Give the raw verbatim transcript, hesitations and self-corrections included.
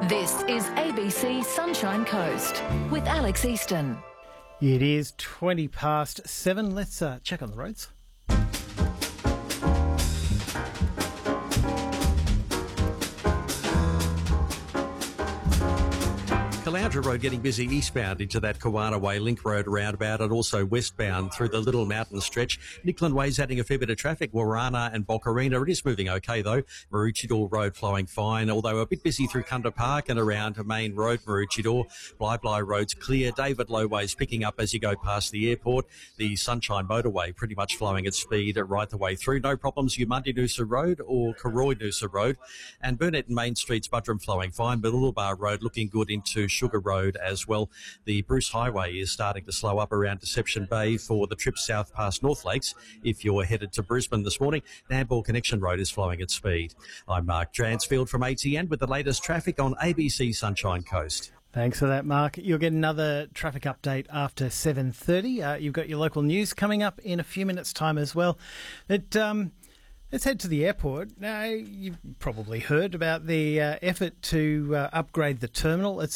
This is A B C Sunshine Coast with Alex Easton. It is twenty past seven. Let's uh, check on the roads. Caloundra Road getting busy eastbound into that Kawana Way Link Road roundabout, and also westbound through the Little Mountain stretch. Nickland Way's adding a fair bit of traffic. Warana and Bokarina. It is moving okay though. Maroochydore Road flowing fine, although a bit busy through Kunda Park and around Main Road, Maroochydore. Bly Bly Road's clear. David Loway's picking up as you go past the airport. The Sunshine Motorway pretty much flowing at speed right the way through. No problems. Umundi Noosa Road or Karoi Noosa Road. And Burnett and Main Street's Buttram flowing fine, but Bar Road looking good into Sugar Road as well. The Bruce Highway is starting to slow up around Deception Bay for the trip south past North Lakes. If you're headed to Brisbane this morning, Nambour Connection Road is flowing at speed. I'm Mark Dransfield from A T N with the latest traffic on A B C Sunshine Coast. Thanks for that, Mark. You'll get another traffic update after seven thirty. Uh, you've got your local news coming up in a few minutes' time as well. It, um, let's head to the airport. Now, you've probably heard about the uh, effort to uh, upgrade the terminal. It's